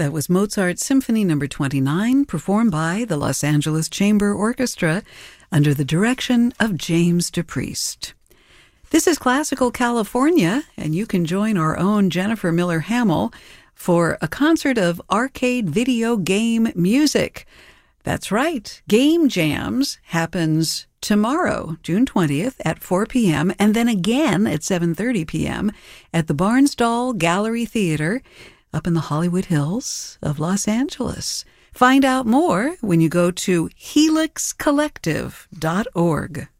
That was Mozart's Symphony No. 29, performed by the Los Angeles Chamber Orchestra under the direction of James DePriest. This is Classical California, and you can join our own Jennifer Miller Hamill for a concert of arcade video game music. That's right, Game Jams happens tomorrow, June 20th at 4 p.m., and then again at 7:30 p.m. at the Barnsdall Gallery Theater up in the Hollywood Hills of Los Angeles. Find out more when you go to helixcollective.org.